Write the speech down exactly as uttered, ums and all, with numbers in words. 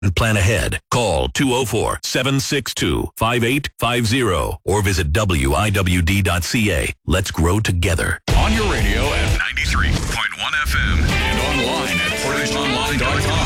and plan ahead. Call two oh four, seven six two, five eight five zero or visit W I W D dot C A. Let's grow together. On your radio at ninety-three point one F M and online at Portage Online dot com.